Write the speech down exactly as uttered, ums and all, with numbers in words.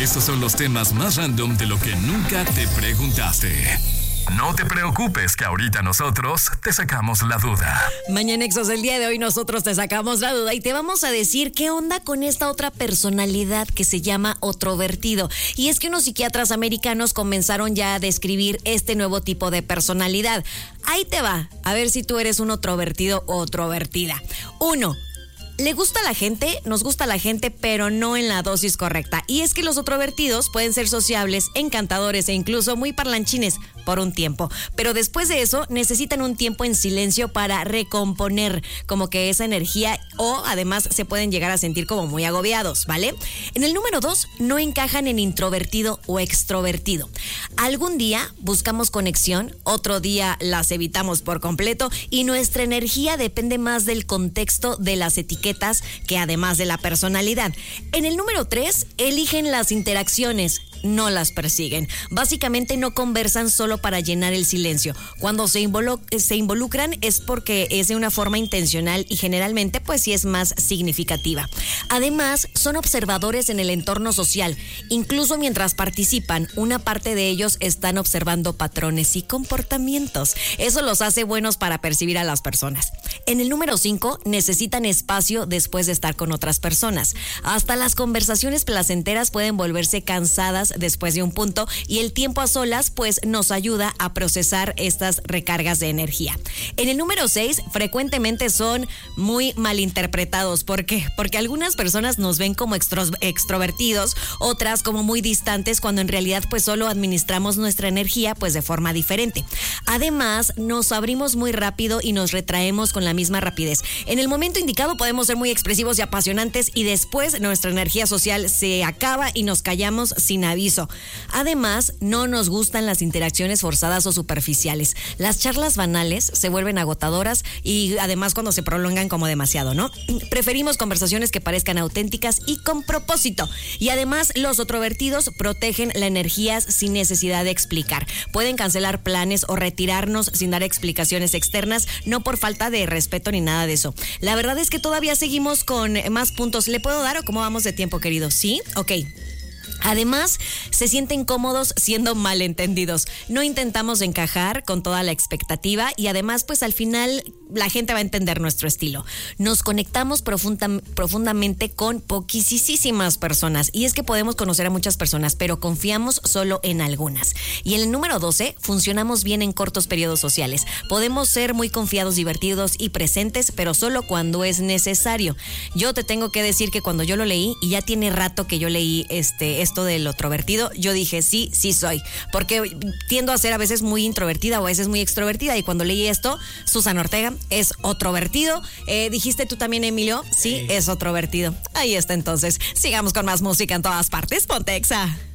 Estos son los temas más random de lo que nunca te preguntaste. No te preocupes, que ahorita nosotros te sacamos la duda. Mañanexos, el día de hoy nosotros te sacamos la duda y te vamos a decir qué onda con esta otra personalidad que se llama otrovertido. Y es que unos psiquiatras americanos comenzaron ya a describir este nuevo tipo de personalidad. Ahí te va, a ver si tú eres un otrovertido o otrovertida. Uno. Le gusta a la gente, nos gusta a la gente, pero no en la dosis correcta. Y es que los otrovertidos pueden ser sociables, encantadores e incluso muy parlanchines por un tiempo. Pero después de eso necesitan un tiempo en silencio para recomponer como que esa energía, o además se pueden llegar a sentir como muy agobiados, ¿vale? En el número dos, no encajan en introvertido o extrovertido. Algún día buscamos conexión, otro día las evitamos por completo y nuestra energía depende más del contexto de las etiquetas que además de la personalidad. En el número tres, eligen las interacciones, no las persiguen. Básicamente no conversan solo para llenar el silencio. Cuando se, involu- se involucran es porque es de una forma intencional y generalmente pues sí es más significativa. Además, son observadores en el entorno social. Incluso mientras participan, una parte de ellos están observando patrones y comportamientos. Eso los hace buenos para percibir a las personas. En el número cinco, necesitan espacio después de estar con otras personas. Hasta las conversaciones placenteras pueden volverse cansadas después de un punto y el tiempo a solas pues nos ayuda a procesar estas recargas de energía. En el número seis, frecuentemente son muy malinterpretados. ¿Por qué? Porque algunas personas nos ven como extro- extrovertidos, otras como muy distantes, cuando en realidad pues solo administramos nuestra energía pues de forma diferente. Además, nos abrimos muy rápido y nos retraemos con la misma rapidez. En el momento indicado podemos ser muy expresivos y apasionantes y después nuestra energía social se acaba y nos callamos sin aviso. Además, no nos gustan las interacciones forzadas o superficiales. Las charlas banales se vuelven agotadoras y además cuando se prolongan como demasiado, ¿no? Preferimos conversaciones que parezcan auténticas y con propósito. Y además, los otrovertidos protegen la energía sin necesidad de explicar. Pueden cancelar planes o retirarnos sin dar explicaciones externas, no por falta de respeto ni nada de eso. La verdad es que todavía seguimos con más puntos. ¿Le puedo dar o cómo vamos de tiempo, querido? ¿Sí? Ok. Además, se sienten cómodos siendo malentendidos. No intentamos encajar con toda la expectativa y además, pues al final la gente va a entender nuestro estilo. Nos conectamos profunda, profundamente con poquísimas personas y es que podemos conocer a muchas personas, pero confiamos solo en algunas. Y en el número doce, funcionamos bien en cortos periodos sociales. Podemos ser muy confiados, divertidos y presentes, pero solo cuando es necesario. Yo te tengo que decir que cuando yo lo leí, y ya tiene rato que yo leí este esto del otrovertido, yo dije sí, sí soy, porque tiendo a ser a veces muy introvertida o a veces muy extrovertida, y cuando leí esto, Susana Ortega es otrovertido. Eh, dijiste tú también, Emilio, sí, sí, es otrovertido. Ahí está, entonces sigamos con más música en todas partes. Ponte Exa.